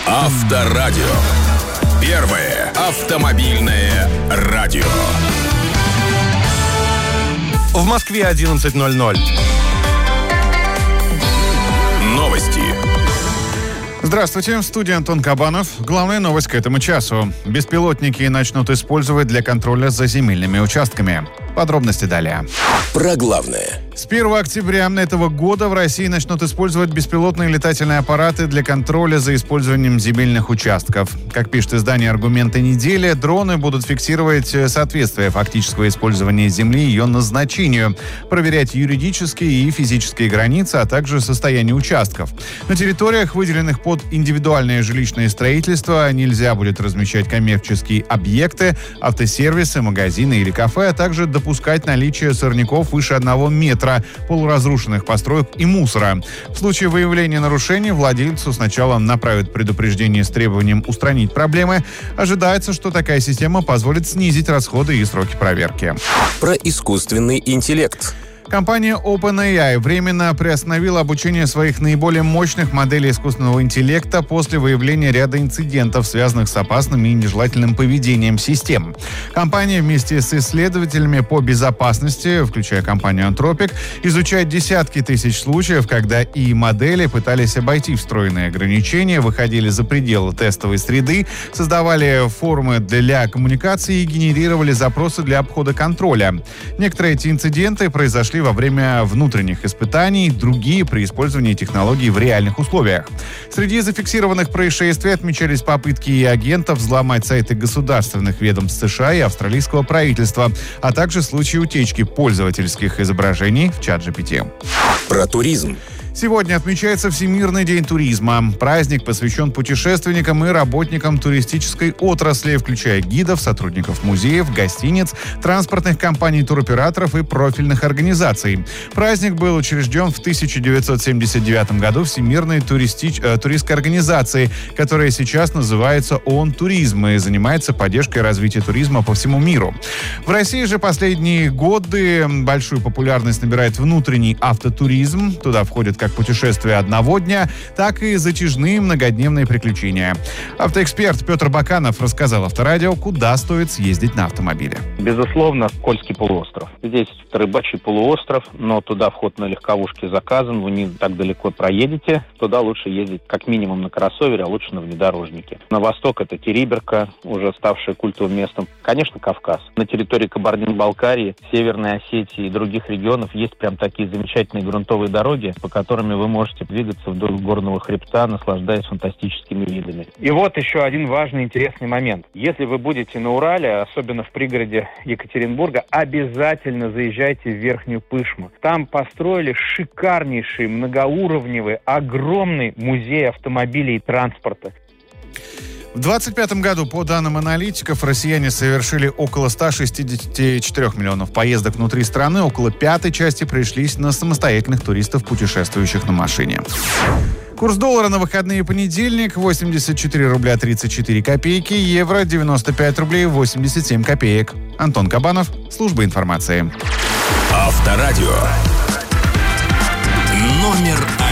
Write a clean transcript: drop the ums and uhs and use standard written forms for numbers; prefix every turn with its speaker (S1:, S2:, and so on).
S1: Авторадио. Первое автомобильное радио.
S2: В Москве 11:00.
S1: Новости.
S3: Здравствуйте, в студии Антон Кабанов. Главная новость к этому часу. Беспилотники начнут использовать для контроля за земельными участками. Подробности далее.
S1: Про главное.
S3: С 1 октября этого года в России начнут использовать беспилотные летательные аппараты для контроля за использованием земельных участков. Как пишет издание «Аргументы недели», дроны будут фиксировать соответствие фактического использования земли ее назначению, проверять юридические и физические границы, а также состояние участков. На территориях, выделенных под индивидуальное жилищное строительство, нельзя будет размещать коммерческие объекты, автосервисы, магазины или кафе, а также допускать наличие сорняков выше 1 метра, полуразрушенных построек и мусора. В случае выявления нарушений владельцу сначала направят предупреждение с требованием устранить проблемы. Ожидается, что такая система позволит снизить расходы и сроки проверки.
S1: Про искусственный интеллект.
S3: Компания OpenAI временно приостановила обучение своих наиболее мощных моделей искусственного интеллекта после выявления ряда инцидентов, связанных с опасным и нежелательным поведением систем. Компания вместе с исследователями по безопасности, включая компанию Anthropic, изучает десятки тысяч случаев, когда модели пытались обойти встроенные ограничения, выходили за пределы тестовой среды, создавали формы для коммуникации и генерировали запросы для обхода контроля. Некоторые эти инциденты произошли во время внутренних испытаний, другие при использовании технологий в реальных условиях. Среди зафиксированных происшествий отмечались попытки агентов взломать сайты государственных ведомств США и австралийского правительства, а также случаи утечки пользовательских изображений в чат GPT.
S1: Про туризм.
S3: Сегодня отмечается Всемирный день туризма. Праздник посвящен путешественникам и работникам туристической отрасли, включая гидов, сотрудников музеев, гостиниц, транспортных компаний, туроператоров и профильных организаций. Праздник был учрежден в 1979 году Всемирной туристской организацией, которая сейчас называется ООН «Туризм» и занимается поддержкой развития туризма по всему миру. В России же последние годы большую популярность набирает внутренний автотуризм. Туда входят как путешествия одного дня, так и затяжные многодневные приключения. Автоэксперт Петр Баканов рассказал Авторадио, куда стоит съездить на автомобиле.
S4: Безусловно, Кольский полуостров. Здесь Рыбачий полуостров, но туда вход на легковушке заказан, вы не так далеко проедете. Туда лучше ездить как минимум на кроссовере, а лучше на внедорожнике. На восток это Териберка, уже ставшая культовым местом. Конечно, Кавказ. На территории Кабардино-Балкарии, Северной Осетии и других регионов есть прям такие замечательные грунтовые дороги, по которыми вы можете двигаться вдоль горного хребта, наслаждаясь фантастическими видами. И вот еще один важный интересный момент. Если вы будете на Урале, особенно в пригороде Екатеринбурга, обязательно заезжайте в Верхнюю Пышму. Там построили шикарнейший, многоуровневый, огромный музей автомобилей и транспорта.
S3: В 2025 году, по данным аналитиков, россияне совершили около 164 миллионов поездок внутри страны, около пятой части пришлись на самостоятельных туристов, путешествующих на машине. Курс доллара на выходные понедельник: 84 рубля 34 копейки, евро 95 рублей 87 копеек. Антон Кабанов, служба информации.
S1: Авторадио. Номер